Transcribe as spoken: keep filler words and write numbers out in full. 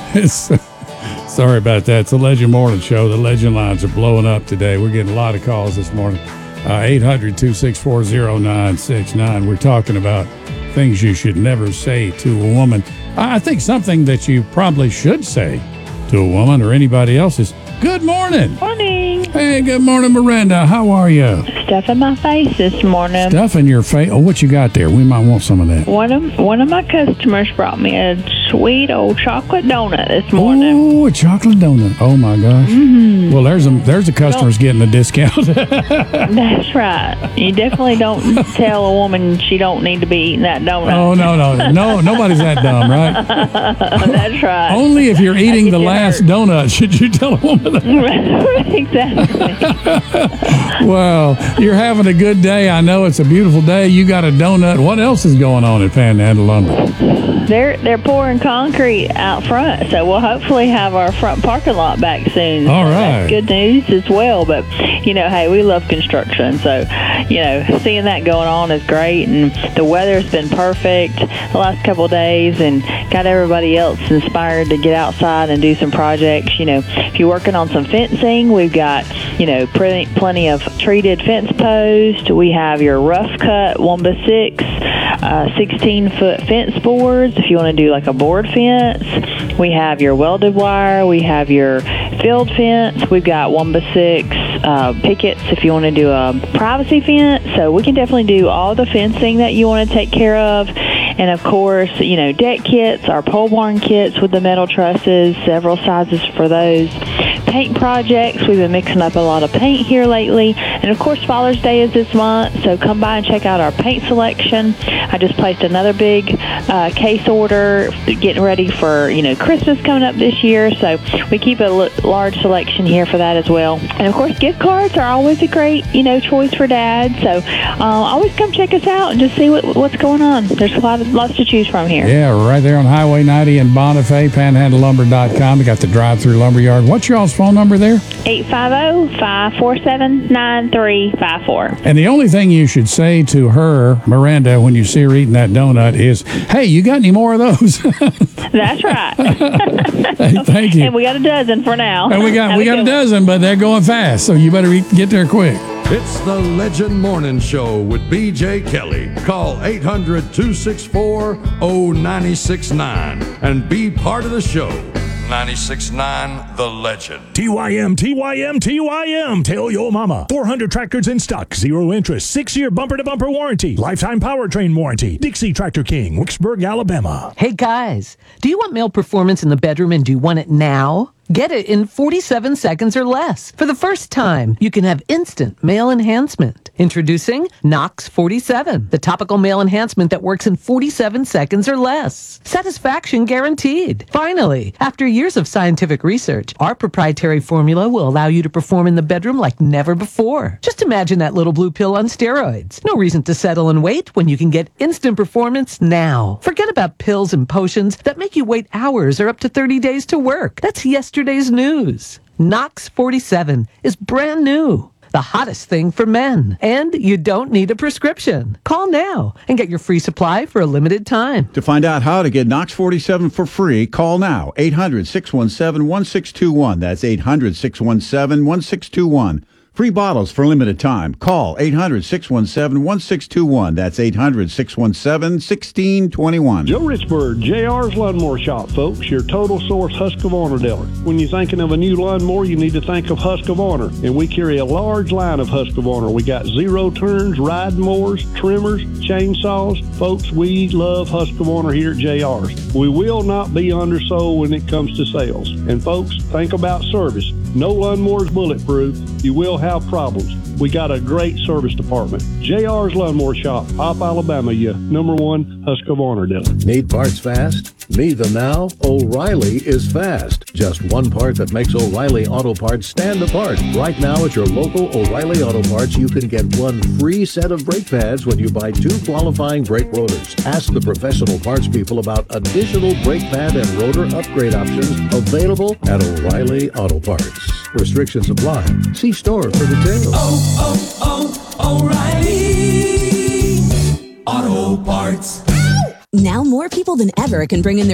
Sorry about that. It's the Legend Morning Show. The Legend lines are blowing up today. We're getting a lot of calls this morning. Uh, eight hundred, two six four, zero nine six nine. We're talking about things you should never say to a woman. I think something that you probably should say to a woman or anybody else is, good morning. Morning. Hey, good morning, Miranda. How are you? Stuff in my face this morning. Stuff in your face? Oh, what you got there? We might want some of that. One of one of my customers brought me a sweet old chocolate donut this morning. Oh, a chocolate donut. Oh, my gosh. Mm-hmm. Well, there's a, there's a customer's getting a discount. That's right. You definitely don't tell a woman she don't need to be eating that donut. Oh, no, no. No, nobody's that dumb, right? That's right. Only if you're eating the last hurt. donut should you tell a woman that. Exactly. Well, you're having a good day. I know it's a beautiful day. You got a donut. What else is going on at Panhandle Lumber? They're they're pouring concrete out front, so we'll hopefully have our front parking lot back soon. All so right. That's good news as well. But, you know, hey, we love construction. So, you know, seeing that going on is great. And the weather's been perfect the last couple of days and got everybody else inspired to get outside and do some projects. You know, if you're working on some fencing, we've got, you know, plenty, plenty of treated fence posts. We have your rough cut one by six, uh, sixteen foot fence boards. If you want to do like a board fence, we have your welded wire. We have your field fence. We've got one by six uh, pickets if you want to do a privacy fence. So we can definitely do all the fencing that you want to take care of. And of course, you know, deck kits, our pole barn kits with the metal trusses, several sizes for those. Paint projects, we've been mixing up a lot of paint here lately. And of course, Father's Day is this month, so come by and check out our paint selection. I just placed another big uh, case order, getting ready for, you know, Christmas coming up this year. So we keep a l- large selection here for that as well. And of course, gift cards are always a great, you know, choice for Dad. So uh, always come check us out and just see what, what's going on. There's a lot of, lots to choose from here. Yeah, right there on Highway ninety in Bonifay, panhandle lumber dot com. We got the drive-through lumber yard. What's y'all's phone number there? eight five zero, five four seven, nine three five four. And the only thing you should say to her, Miranda, when you see her eating that donut is, hey, you got any more of those? That's right. Hey, thank you. And we got a dozen for now. And we got we got a dozen, but they're going fast, so you better eat, get there quick. It's the Legend Morning Show with B J Kelly. Call eight hundred, two six four, zero nine six nine and be part of the show. ninety-six point nine The Legend. T Y M, T Y M, T Y M. Tell your mama. four hundred tractors in stock. Zero interest. Six-year bumper-to-bumper warranty. Lifetime powertrain warranty. Dixie Tractor King, Wicksburg, Alabama. Hey, guys. Do you want male performance in the bedroom and do you want it now? Get it in forty-seven seconds or less. For the first time, you can have instant male enhancement. Introducing Knox forty-seven, the topical male enhancement that works in forty-seven seconds or less. Satisfaction guaranteed. Finally, after years of scientific research, our proprietary formula will allow you to perform in the bedroom like never before. Just imagine that little blue pill on steroids. No reason to settle and wait when you can get instant performance now. Forget about pills and potions that make you wait hours or up to thirty days to work. That's yesterday's news. Knox forty-seven is brand new. The hottest thing for men. And you don't need a prescription. Call now and get your free supply for a limited time. To find out how to get Knox forty-seven for free, call now. eight hundred, six one seven, one six two one. That's eight hundred, six one seven, one six two one. Free bottles for limited time. Call eight hundred, six one seven, one six two one. That's eight hundred, six one seven, one six two one. Joe Richburg, J R's Lawnmower Shop, folks, your total source Husqvarna dealer. When you're thinking of a new lawnmower, you need to think of Husqvarna. And we carry a large line of Husqvarna. We got zero turns, riding mowers, trimmers, chainsaws. Folks, we love Husqvarna here at J R's. We will not be undersold when it comes to sales. And folks, think about service. No lawnmower is bulletproof. You will have problems. We got a great service department. J R's Lawnmower Shop, Pop, Alabama, your number one Husqvarna dealer. Need parts fast? Need them now? O'Reilly is fast. Just one part that makes O'Reilly Auto Parts stand apart. Right now at your local O'Reilly Auto Parts, you can get one free set of brake pads when you buy two qualifying brake rotors. Ask the professional parts people about additional brake pad and rotor upgrade options available at O'Reilly Auto Parts. Restrictions apply. See store for details. Oh, oh, oh, O'Reilly Auto Parts. Now more people than ever can bring in their